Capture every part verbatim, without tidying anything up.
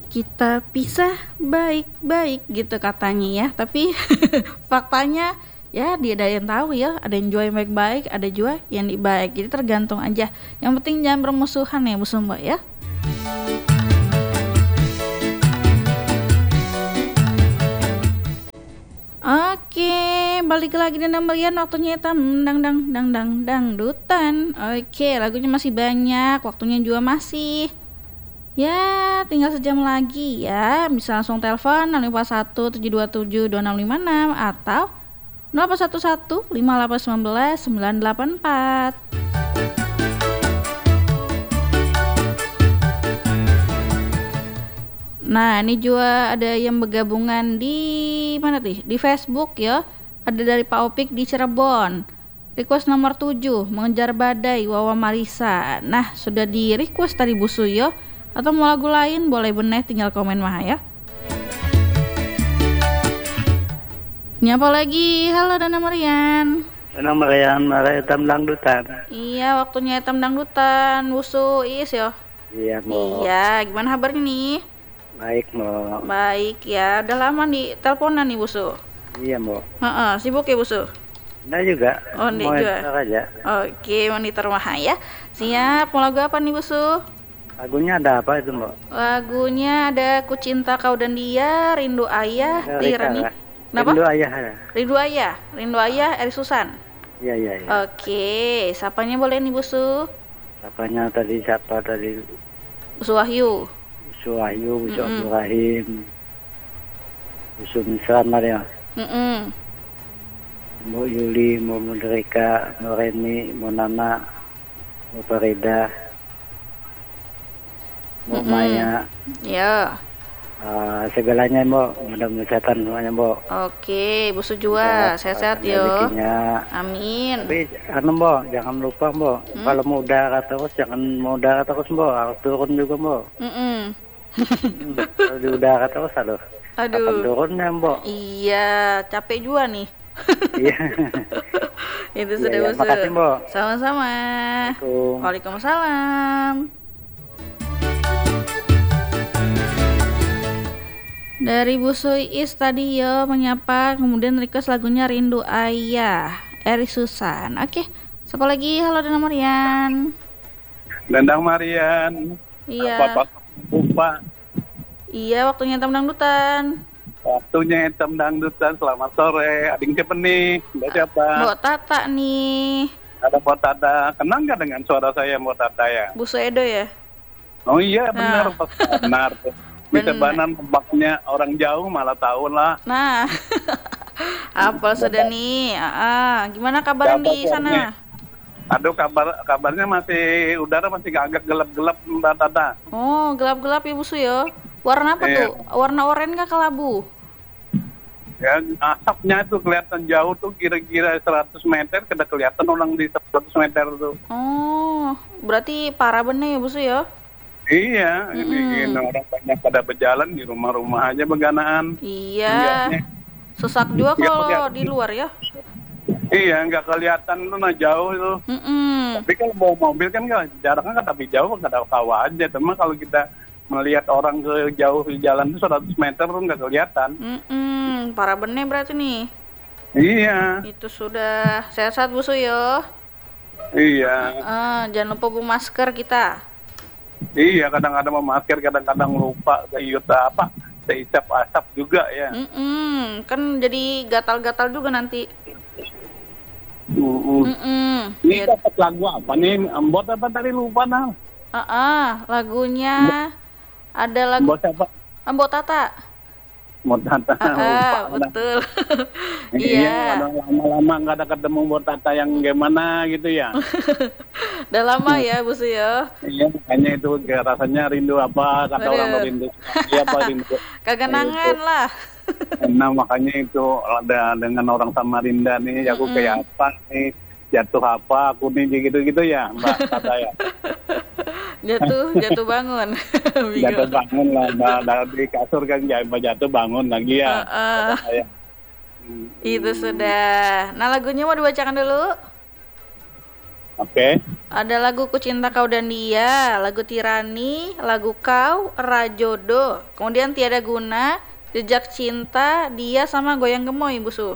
Kita pisah baik-baik gitu katanya ya. Tapi faktanya ya dia ada yang tahu ya, ada yang jual yang baik-baik, ada juga yang di baik. Jadi tergantung aja. Yang penting jangan bermusuhan ya Bu Sumba ya. Oke, balik lagi dan Merian, waktunya hitam dang dang dang dang dangdutan. Oke, lagunya masih banyak, waktunya juga masih. Ya, tinggal sejam lagi ya. Bisa langsung telepon nol lima satu tujuh dua tujuh dua enam lima enam atau nol delapan satu satu lima delapan satu sembilan sembilan delapan empat. Nah, ini juga ada yang bergabungan di mana nih? Di Facebook ya. Ada dari Pak Opik di Cirebon. Request nomor tujuh, Mengejar Badai, Wawa Marisa. Nah, sudah di request tadi Bu Suyo. Atau mau lagu lain boleh bener, tinggal komen mah ya. Ini apa lagi? Halo Dana Marian. Dana Marian, Mara Hitam Dangdutan. Iya, waktunya hitam dangdutan. Wusu is yo. Iya, Mo. Iya, gimana kabarnya nih? Baik, Mo. Baik ya, udah lama nih teleponan nih Wusu. Iya, Mo. Heeh, sibuk ya Wusu? Nah juga. Oh, mau juga. aja. Oke, monitor mah ya. Siap, mau lagu apa nih Wusu? Lagunya ada apa itu, Mo? Lagunya ada Ku Cinta Kau dan Dia, Rindu Ayah, Tirani. Kenapa? Rindu Ayah ya. Rindu Ayah, Rindu Ayah, Eri Susan. Iya, iya, iya. Oke, sapanya boleh nih Busu? Sapanya tadi siapa tadi? Busu Wahyu. Busu Wahyu, Busu Mm-mm. Ibrahim, Busu Misran ya. Mm-mm. Mbak Yuli, Mbak Mudrika, Mbak Reni, Mbak Nana, Mbak Farida, Mbak Mm-mm. Maya, Ya. uh, segalanya Mbak, mudah-mudahan kesehatan semuanya Mbak. Oke, Busu juga sehat-sehat yo. Rezekinya. Amin. Tapi anu Mbak, jangan lupa Mbak, Hmm? kalau mau udara terus jangan mau udara terus Mbak, harus turun juga Mbak. Mm-mm. Hmm, kalau di udara terus aduh. Kapan Aduh. turunnya Mbak? Iya, capek juga nih. Iya. Itu Iya, sudah iya. Busu. Makasih Mbak. Sama-sama. Assalamualaikum. Waalaikumsalam. Dari Bu Is tadi ya menyapa, kemudian request lagunya Rindu Ayah, Eri Susan. Oke, siapa lagi? Halo Dana Marian. Dandang Marian. Iya. Apa lupa. Iya, waktunya hitam dangdutan. Waktunya hitam dangdutan. Selamat sore. Ading siapa nih? Mbak siapa? Mbok Tata nih. Ada Mbak Tata. Kenal nggak dengan suara saya Mbak Tata ya? Bu Edo ya? Oh iya benar. Nah. Benar. Bisa Benar. banan tempatnya orang jauh malah tahu lah. Nah. Apa sudah nih? Ah, ah. Gimana kabarnya Kabar di sana? kabarnya? Aduh kabar kabarnya masih udara masih agak gelap-gelap Mbak Tata. Oh, gelap-gelap ya Bu Su ya. Warna apa Iya. tuh? Warna oranye nggak kelabu? Ya asapnya itu kelihatan jauh tuh kira-kira seratus meter, kada kelihatan orang di seratus meter tuh. Oh, berarti parah bener ya Bu Su ya? Iya, ini, Mm-mm. ini orang banyak pada berjalan di rumah-rumah aja beganaan. Iya. Lihatnya. Sesak juga Iya, kalau kelihatan. di luar ya. Iya, nggak kelihatan tuh nah jauh itu. Mm-mm. Tapi kalau bawa mobil kan nggak jaraknya kan tapi jauh nggak ada kawah aja. Cuma kalau kita melihat orang ke jauh di jalan itu seratus meter tuh nggak kelihatan. Mm-mm. Parah bener berarti nih. Iya, Itu sudah sehat-sehat Bu Su ya. iya, Ah, jangan lupa bawa masker kita. iya. Kadang-kadang memasker, kadang-kadang lupa kayak apa, seisap asap juga ya. Mm-mm. Kan jadi gatal-gatal juga nanti. Uh, uh. Mm-mm. Ini Ya. dapat lagu apa nih? Mbot apa tadi lupa nah? Ah, ah, lagunya ada lagu Mbot apa? Mbok Tata. Mbot Tata Ah, ah, lupa. nah. betul. Iya, Iya. udah lama-lama nggak ada ketemu Mbot Tata yang gimana gitu ya. Udah lama ya Bu Su ya. Iya, makanya itu kayak rasanya rindu apa kata Aduh. orang tuh rindu. Iya apa rindu. Kagak nangan lah. Nah makanya itu ada dengan orang Samarinda nih, aku Mm-mm. kayak apa nih, jatuh apa aku nih gitu-gitu ya Mbak Tata ya. Jatuh, jatuh bangun. Jatuh Bingung. bangun lah, Mbak, dari kasur kan jatuh bangun lagi ya. Ah, ah. Kata saya. Hmm. Itu sudah. Nah lagunya mau dibacakan dulu. Oke. Ada lagu Ku Cinta Kau dan Dia, lagu Tirani, lagu Kau, Rajodo, kemudian Tiada Guna, Jejak Cinta, Dia sama Goyang Gemoy, Busu.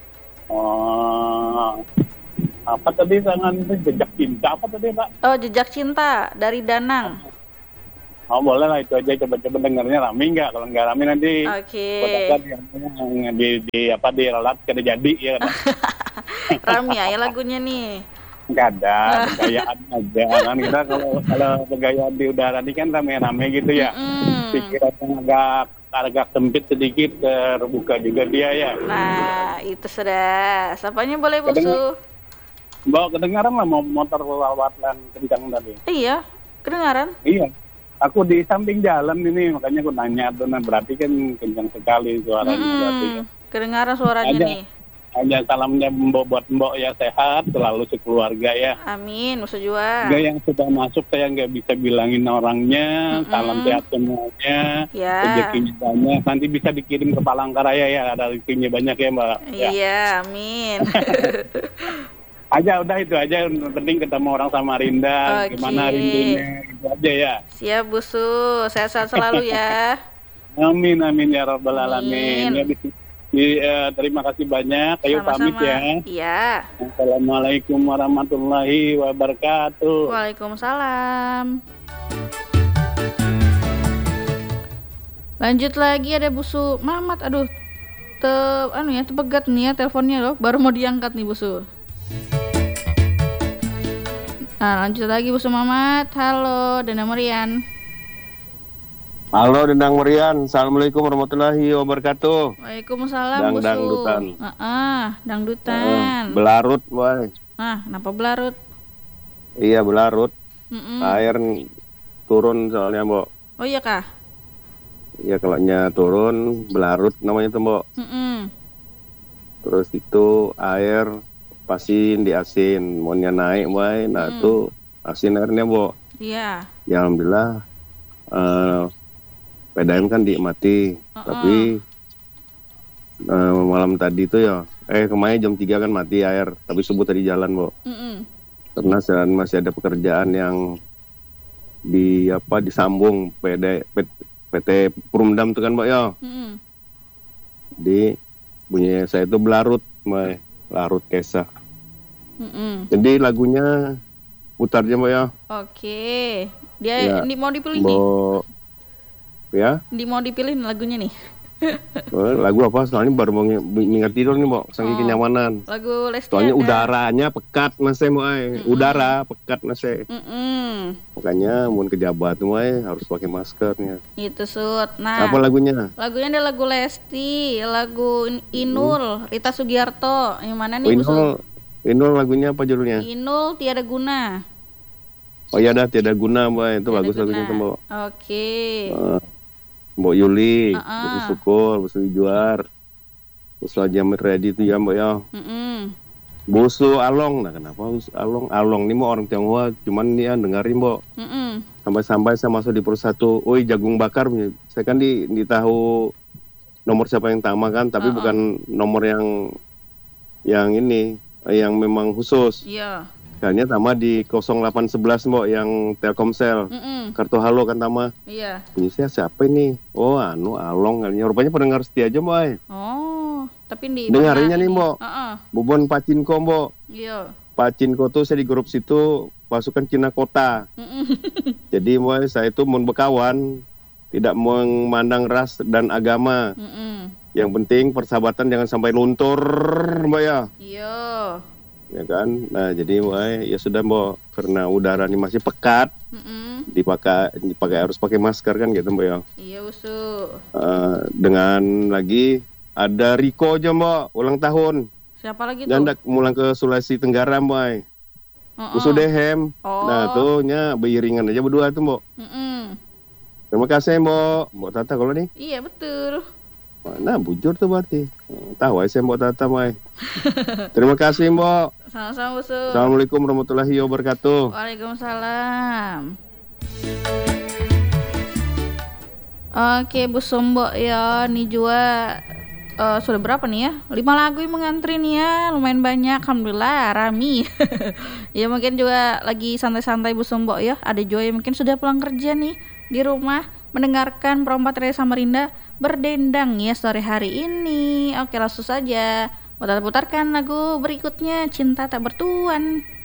Oh, apa tadi tangan itu jejak cinta apa tadi Pak? Oh, Jejak Cinta dari Danang. Oh boleh lah itu aja coba-coba dengarnya rame nggak? Kalau nggak rame nanti Oke. buat yang di, di apa di relat kada jadi ya kan? Rame ya lagunya nih. Nggak ada pegayaan aja kan kita kalau kalau pegayaan di udara ini kan rame-rame gitu ya. Mm-mm. Pikirannya agak agak sempit sedikit terbuka juga dia ya. Nah, itu sudah. Sapanya boleh, Busu. Bawa kedengaran lah mau motor lewat dan kencang tadi. Iya, kedengaran. Iya. Aku di samping jalan ini, makanya aku nanya tuh, nah berarti kan kencang sekali suaranya. Mm-mm. Berarti. Kedengaran suaranya Aja. nih. Hanya salamnya mbok buat mbok ya sehat, selalu sekeluarga ya. Amin, Busu juga. Juga yang sudah masuk saya nggak bisa bilangin orangnya, Mm-mm. salam sehat semuanya, Ya. rezekinya banyak, nanti bisa dikirim ke Palangkaraya ya, ada rezekinya banyak ya Mbak. Ya. Iya, amin. Aja udah itu aja, yang penting ketemu orang Samarinda, Oke. gimana rindunya, gitu aja ya. Siap, Busu. Sehat-sehat selalu ya. Amin amin ya rabbal alamin. Amin. Ya, di, di- eh, terima kasih banyak. Ayo pamit Sama-sama. ya. Iya. Assalamualaikum warahmatullahi wabarakatuh. Waalaikumsalam. Lanjut lagi ada Busu Mamat. Aduh, te anu ya, tepegat nih ya teleponnya loh. Baru mau diangkat nih Busu. Nah, lanjut lagi Busu Mamat. Halo, Dana Marian. Halo Dendang Merian, Assalamualaikum warahmatullahi wabarakatuh. Waalaikumsalam Dang- Busu. dangdutan. Heeh, dangdutan. Eh, belarut, boy. Nah, kenapa belarut? Iya belarut. Mm-mm. Air n- turun soalnya, Mbok. Oh iya kah? Iya kalau nya turun belarut namanya tuh, Mbok. Mm-mm. Terus itu air pasin di asin, maunya naik, boy. Nah, Hmm. itu asin airnya, Mbok. Iya. Ya alhamdulillah eh P D M kan dinikmati. Uh-uh. Tapi eh, malam tadi tuh ya, eh kemarin jam tiga kan mati air, tapi subuh tadi jalan, Mbok. Mm-mm. Karena sedang masih ada pekerjaan yang di apa disambung P D P- P T Perumdam tuh kan, Mbak ya. Mm-mm. Di bunyi saya itu belarut, Mbak. Larut kesah. Mm-mm. Jadi lagunya putar aja, Mbak ya. Oke. Dia Ya, ini mau dipilih nih. Mbok ya, Di mau dipilih nih lagunya nih. eh, lagu apa? Soalnya baru mau nge- ngingat tidur nih, Mbak. Saking Oh. kenyamanan. Lagu Lesti Soalnya ada. udaranya pekat, Mas. Mbak. Mm-mm. Udara pekat, Mas. Mm-mm. Makanya mau ke Jabat tuh, Mbak, harus pakai maskernya. Itu Sud. Nah, Apa lagunya? lagunya ada lagu Lesti, lagu In- Inul, Rita Sugiarto. Yang mana nih, Oh, Busu? Inul, Inul lagunya apa judulnya? Inul Tiada Guna. Oh iya dah, tiada guna, Mbak. Itu Tiada bagus Guna. lagunya tuh, Mbak. Oke. Eh, Mbak Yuli, Uh-uh. Busu Syukur, Busu Juar, Busu Jamit Ready itu ya, Mbak ya. Mm-mm. Busu Along, nah kenapa Busu Along? Along ini mau orang Tionghoa, cuman dia dengerin, Mbak. Mm-mm. Sampai-sampai saya masuk di persatu, oi jagung bakar, saya kan di, di tahu nomor siapa yang tama kan, tapi Uh-uh. bukan nomor yang yang ini, yang memang khusus. Iya. Kayaknya tama di nol delapan sebelas, Mbak, yang Telkomsel. Mm-mm. Kartu halo kan tama. Iya. Punya saya siapa ini? Oh, anu Along kayaknya. Rupanya pendengar setia aja, Mbak. Oh, tapi di Dengarinya mana nih, ini? Mbok. Heeh. Bubon Pacinko, Mbok. Iya. Pacinko tuh saya di grup situ pasukan Cina Kota. Mm-mm. Jadi, Mbak, saya itu mau berkawan, tidak memandang ras dan agama. Mm-mm. Yang penting persahabatan jangan sampai luntur, Mbak ya. Iya. Ya kan? Nah, jadi Mbak, ya sudah, Mbok. Karena udara ini masih pekat, Mm-mm. dipakai dipakai harus pakai masker kan gitu, Mbak ya. Iya, Busu. Eh, dengan lagi ada Riko aja, Mbak, ulang tahun. Siapa lagi tuh? Jandak mulang ke Sulawesi Tenggara, Mbak. Heeh. Busu Dehem. Oh. Nah, tuh nya beiringan aja berdua tuh, Mbak. Mm-mm. Terima kasih, Mbak. Mbak Tata kalau nih. Iya, betul. Nah, bujur tuh berarti. Eh, Tahu aja Mbak Tata, Mbak. Terima kasih, Mbak. Sama-sama, Busu. Assalamualaikum warahmatullahi wabarakatuh. Waalaikumsalam. Oke, Bu Sombok ya, nih juga eh, sudah berapa nih ya? Lima lagu yang mengantri nih ya, lumayan banyak. Alhamdulillah, rami. Ya mungkin juga lagi santai-santai Bu Sumbo ya. Ada juga yang mungkin sudah pulang kerja nih di rumah, mendengarkan Perompak Ria Samarinda berdendang ya sore hari ini. Oke, langsung saja putar-putarkan lagu berikutnya, Cinta Tak Bertuan.